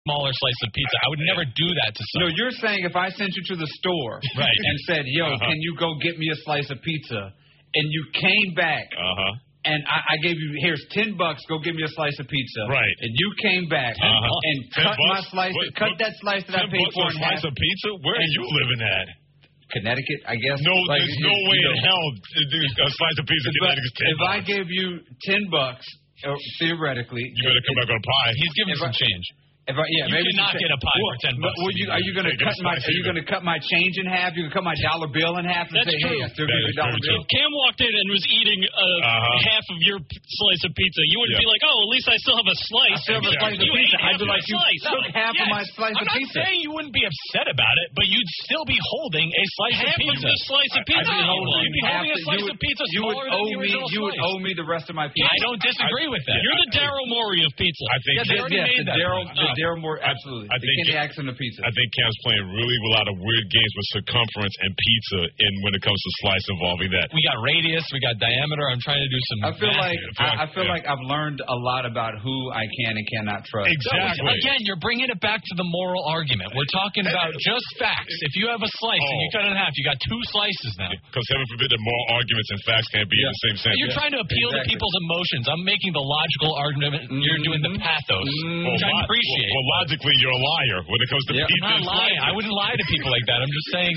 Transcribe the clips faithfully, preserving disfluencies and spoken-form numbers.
smaller slice of pizza. I would never do that to someone. No, you're saying if I sent you to the store right. and said, yo, uh-huh. can you go get me a slice of pizza, and you came back uh-huh. and I, I gave you, here's ten bucks, go get me a slice of pizza. Right. And you came back uh-huh. and cut bucks? my slice, what, cut what, that slice that I paid for in half. a slice of pizza? Where are you living at? Connecticut, I guess. No, like, there's you, no way you know, in hell a slice of pizza in Connecticut is ten If bucks. I gave you ten bucks, uh, theoretically, you better come back on a pie. He's giving some I, change. If I, yeah, you maybe cannot get a pie well, for ten bucks. Well, you, are you going to cut my? Are you going to cut my change in half? You going to cut my dollar bill in half and That's say, true. "Hey, I still that give you a dollar bill"? If Cam walked in and was eating uh, uh-huh. half of your p- slice of pizza, you wouldn't yeah. be like, "Oh, at least I still have a slice." I still have a slice of you pizza. ate half I'd be of like, my you slice. took half yes. of my slice I'm of not pizza. saying you wouldn't be upset about it, but you'd still be holding a slice half of pizza. of the slice of pizza. I'd be holding You'd be half holding a the- slice you would, of pizza you would smaller owe than the me. original You would slice. owe me the rest of my pizza. I don't disagree I, with that. You're the Daryl Morey of pizza. I think Yeah, they Yes, already yes, made the that Daryl, point. the Oh. Daryl Moore, absolutely. I the think Kenny it- Axe and the pizza. I think Cam's playing really a lot of weird games with circumference and pizza in when it comes to slice involving that. We got radius, we got diameter. I'm trying to do some. I feel math like here. I, I feel yeah. like I've learned a lot about who I can and cannot trust. Exactly. No, again, you're bringing it back to the moral argument. We're talking about just facts. If you have a slice and you Oh. cut it in half, you got two slices now. Because heaven forbid that moral arguments and facts can't be Yeah. in the same sentence. You're trying to appeal Exactly. to people's emotions. I'm making the logical argument. You're doing the pathos, Mm-hmm. which I lo- appreciate. Well, logically, you're a liar when it comes to Yeah. pizza. I'm and not lying. slices. I wouldn't lie to people like that. I'm just saying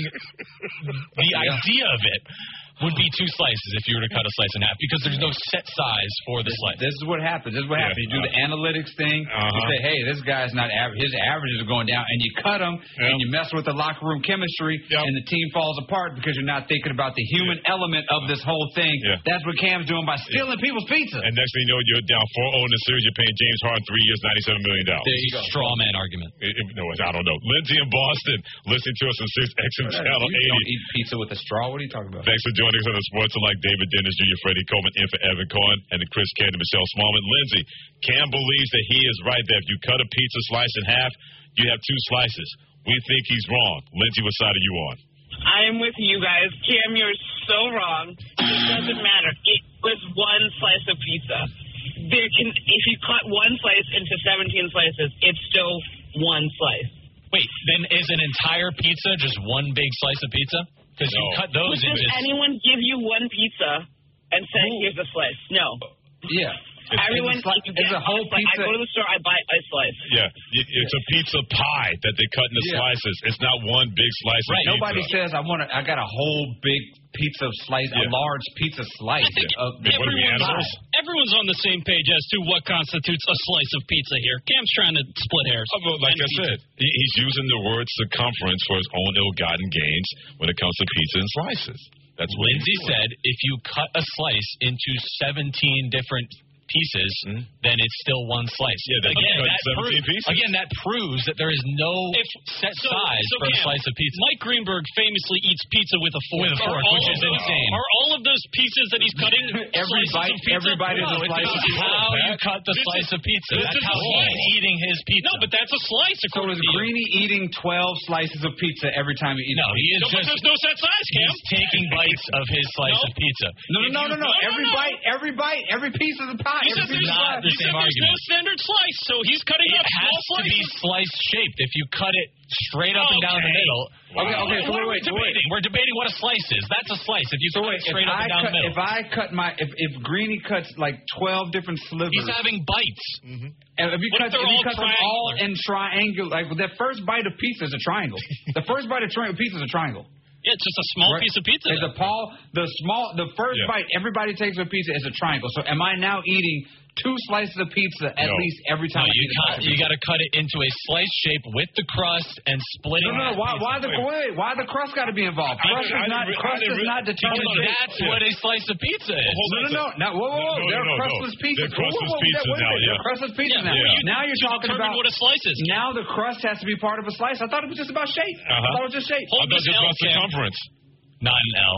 the Yeah. idea of it would be two slices if you were to cut a slice in half because there's no set size for the slice. This is what happens. This is what Yeah. happens. You do the analytics thing. Uh-huh. You say, hey, this guy's not average. His averages are going down. And you cut him, Yep. and you mess with the locker room chemistry, Yep. and the team falls apart because you're not thinking about the human element of this whole thing. Yeah. That's what Cam's doing by stealing people's pizza. And next thing you know, you're down four oh in the series. You're paying James Harden three years, ninety-seven million dollars. There you go. Straw man argument. It- it- no, I don't know. Lindsay in Boston, listening to us on six X M Channel you eighty. don't eat pizza with a straw. What are you talking about? Thanks for joining us on the Sports Like David Dennis, Junior Freddie Coleman, in for Evan Cohen, and the Chris Candy, Michelle Smallman. Lindsay, Cam believes that he is right, that if you cut a pizza slice in half, you have two slices. We think he's wrong. Lindsay, what side are you on? I am with you guys. Cam, you're so wrong. It doesn't matter. It was one slice of pizza. There can, if you cut one slice into seventeen slices, it's still one slice. Wait, then is an entire pizza just one big slice of pizza? Because No. you cut those Does into. anyone give you one pizza and say, here's a slice? No. Yeah. It's, Everyone, it's, like, you it's get- a whole it's like, pizza. I go to the store, I buy a slice. Yeah, y- it's a pizza pie that they cut into Yeah. slices. It's not one big slice Right. of Nobody pizza. says I want to. I got a whole big pizza slice, Yeah. a large pizza slice. I think of, What are we, everyone's, animals? everyone's on the same page as to what constitutes a slice of pizza here. Cam's trying to split hairs. Oh, well, like And I pizza. said, he- he's using the word circumference for his own ill-gotten gains when it comes to pizza and slices. That's what Lindsay he's doing. said if you cut a slice into seventeen different pieces, Mhm. then it's still one slice. Yeah, then you again, cut that seventeen proves, pieces. again, that proves that there is no If, set so, size so for a Cam, slice of pizza. Mike Greenberg famously eats pizza with a fork. With a fork, Are all which is of those, insane. Are all of those pieces that he's cutting Every slices bite- of pizza? every bite is a No, it's slice about of pizza. how you Pat. cut the This slice is- of pizza. this That's is how a slice. he's eating his pizza. No, but that's a slice So according is to you. Greeny eating twelve slices of pizza every time he eats? No, he is No, but just there's no set size, Cam. he's taking bites of his slice No. of pizza. No, If no, no, you- no, no. no, no, Every no. bite, every bite, every piece of the pie. He every said piece there's, of not pie. the he said same there's no argument. standard slice, so he's cutting It up has small to be slices. slice shaped. If you cut it straight up and down the Okay. middle. Okay, okay, so what are we wait, wait, debating? We're debating what a slice is. That's a slice. If you So cut wait, it if straight up I and down cut, the middle. if I cut my, if if Greeny cuts like twelve different slivers, He's having bites. and if he What cuts, if they're if he all cuts them all triangular? in triangle, like that first bite of pizza is a triangle. The first bite of tri- pizza is a triangle. Yeah, it's just a small Right. piece of pizza. Is a Paul the small the first Yeah. bite everybody takes of pizza is a triangle. So am I now eating two slices of pizza at No. least every No, time I you eat a slice cut. of You pizza? got to cut it into a slice shape with the crust and splitting. No, no, no. that Why, pizza. why the wait? Why the crust got to be involved? I Crust didn't- I is not. didn't re- I Crust didn't does re- not determine. Because shape. that's what a slice of pizza is. Hold No, on. no, no. Now, whoa, whoa, whoa. No, no, They're no, no. crustless pizzas. They're crustless Whoa, whoa, whoa, pizzas wait a now, minute. yeah. They're crustless pizzas Yeah, now. but you- Now you're you talking determine about what a slice is. now the crust has to be part of a slice. I thought it was just about shape. I Uh-huh. thought it was just shape. I thought this this L, was Cam. circumference. Not an L.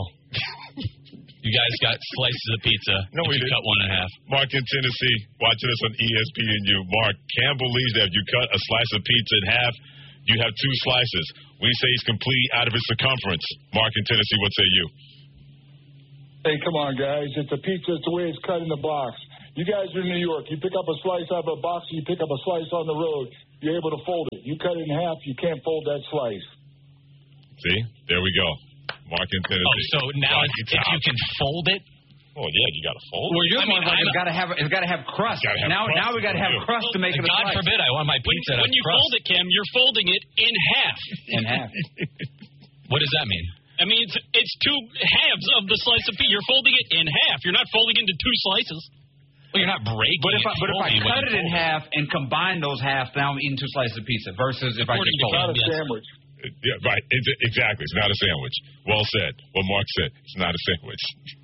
You guys got slices of pizza. No, if we you didn't. cut one in half. Mark in Tennessee, watching us on E S P N U. Mark, Cam believes that if you cut a slice of pizza in half, you have two slices. We say he's completely out of his circumference. Mark in Tennessee, what say you? Hey, come on, guys. It's a pizza. It's the way it's cut in the box. You guys are in New York. You pick up a slice out of a box, you pick up a slice on the road. you're able to fold it. You cut it in half, you can't fold that slice. See? There we go. Mark in Tennessee. Oh, so now Mark if you can fold it? Oh, yeah, you got to fold Well, it. yours I mean, one's like I- it's got to have it's got to have crust. Gotta have now crust now we got to have to crust to make it a God slice. forbid I want my When, pizza to when have you crust. fold it, Cam, you're folding it in half. in half. What does that mean? I mean, it's it's two halves of the slice of pizza. You're folding it in half. You're not folding it into two slices. Well, you're not breaking But if I, it. but if I folding when cut you it in fold half and combine those halves, now I'm eating two slices of pizza versus if I According just to fold Not it. a Yes. sandwich. Yeah, right. It's, exactly. It's not a sandwich. Well said. What Mark said. It's not a sandwich.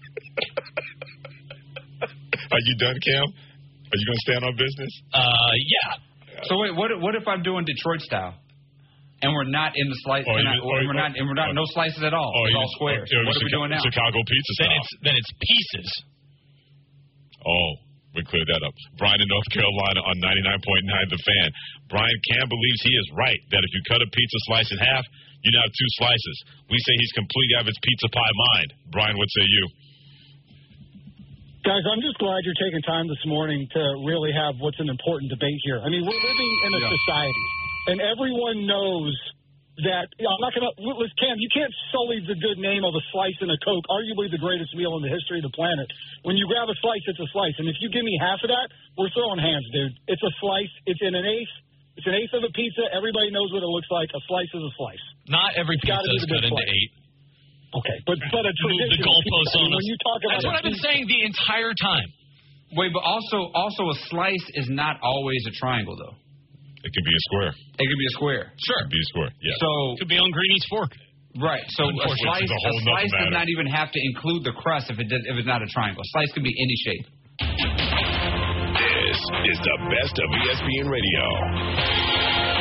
Are you done, Cam? Are you going to stand on business? Uh, yeah. So wait, what what if I'm doing Detroit style, and we're not in the slice, Or and, even- I, or or- we're not, and we're not or- no slices at all. Or It's you- all squares. or- or What are we Chica- doing now? Chicago pizza Then style. it's then it's pieces. Oh, we cleared that up. Brian in North Carolina on ninety-nine point nine The Fan. Brian Cam believes he is right that if you cut a pizza slice in half, you now have two slices. We say he's completely out of his pizza pie mind. Brian, what say you? Guys, I'm just glad you're taking time this morning to really have what's an important debate here. I mean, we're living in a Yeah. society, and everyone knows that, you know, I'm not going to, listen, Cam, you can't sully the good name of a slice and a Coke, arguably the greatest meal in the history of the planet. When you grab a slice, it's a slice. And if you give me half of that, we're throwing hands, dude. It's a slice. It's in an eighth. It's an eighth of a pizza. Everybody knows what it looks like. A slice is a slice. Not every It's gotta pizza be is the cut big into slice. eight. Okay, but, but a Move the traditional goalposts pizza, I mean, on us. when you talk about That's a what I've been pizza- saying the entire time. Wait, but also also a slice is not always a triangle though. It could be a square. It could be a square. It could be a square. Yeah. So Could be on Greenie's fork. right. So a Unfortunately, slice it's a a whole nother slice does matter. not even have to include the crust if it does, if it's not a triangle. A slice can be any shape. This is the best of E S P N Radio.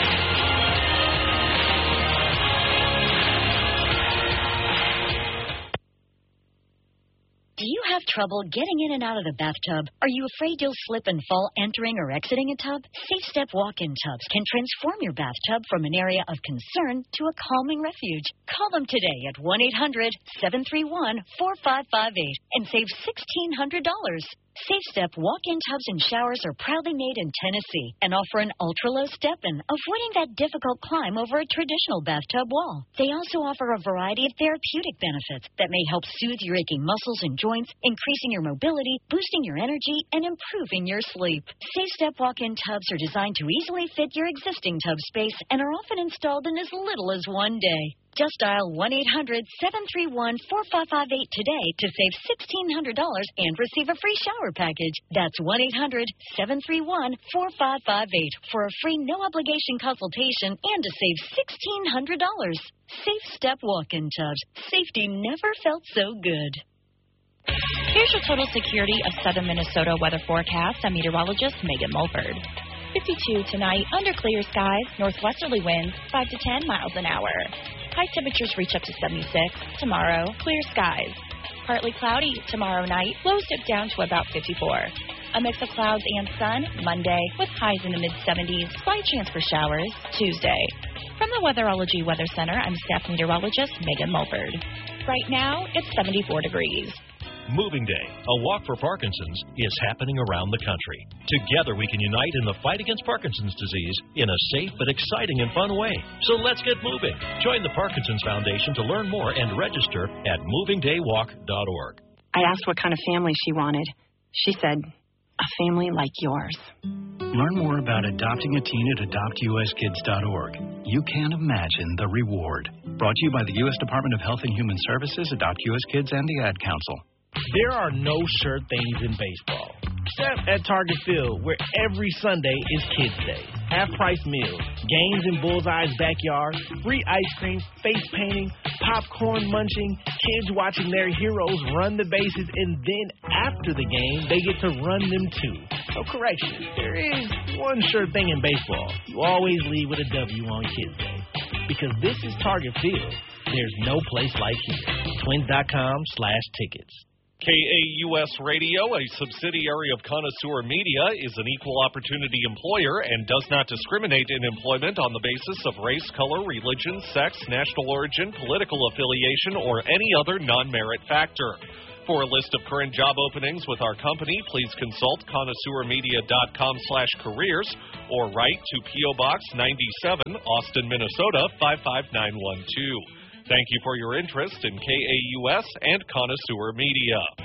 Do you have trouble getting in and out of the bathtub? Are you afraid you'll slip and fall entering or exiting a tub? Safe Step walk-in tubs can transform your bathtub from an area of concern to a calming refuge. Call them today at one eight hundred seven three one four five five eight and save sixteen hundred dollars. Safe Step walk-in tubs and showers are proudly made in Tennessee and offer an ultra-low step-in, avoiding that difficult climb over a traditional bathtub wall. They also offer a variety of therapeutic benefits that may help soothe your aching muscles and joints, increasing your mobility, boosting your energy, and improving your sleep. Safe Step walk-in tubs are designed to easily fit your existing tub space and are often installed in as little as one day. Just dial one eight hundred seven three one four five five eight today to save sixteen hundred dollars and receive a free shower package. That's one eight hundred seven three one four five five eight for a free no-obligation consultation and to save sixteen hundred dollars. Safe Step walk-in tubs. Safety never felt so good. Here's your total security of southern Minnesota weather forecast. I'm meteorologist Megan Mulford. fifty-two tonight, under clear skies, northwesterly winds five to ten miles an hour. High temperatures reach up to seventy-six. Tomorrow, clear skies. Partly cloudy tomorrow night, lows dip down to about fifty-four. A mix of clouds and sun Monday with highs in the mid-seventies. Slight chance for showers Tuesday. From the Weatherology Weather Center, I'm staff meteorologist Megan Mulford. Right now, it's seventy-four degrees. Moving Day, a walk for Parkinson's, is happening around the country. Together we can unite in the fight against Parkinson's disease in a safe but exciting and fun way. So let's get moving. Join the Parkinson's Foundation to learn more and register at moving day walk dot org. I asked what kind of family she wanted. She said, a family like yours. Learn more about adopting a teen at adopt u s kids dot org. You can't imagine the reward. Brought to you by the U S Department of Health and Human Services, Adopt U S Kids, and the Ad Council. There are no sure things in baseball, except at Target Field, where every Sunday is Kids Day. Half-price meals, games in Bullseye's backyard, free ice cream, face painting, popcorn munching, kids watching their heroes run the bases, and then after the game, they get to run them too. So correction, there is one sure thing in baseball. You always leave with a W on Kids Day. Because this is Target Field, there's no place like here. Twins.com slash tickets. K A U S Radio, a subsidiary of Connoisseur Media, is an equal opportunity employer and does not discriminate in employment on the basis of race, color, religion, sex, national origin, political affiliation, or any other non-merit factor. For a list of current job openings with our company, please consult connoisseurmedia.com slash careers or write to P O. Box ninety-seven, Austin, Minnesota five five nine one two. Thank you for your interest in K A U S and Connoisseur Media.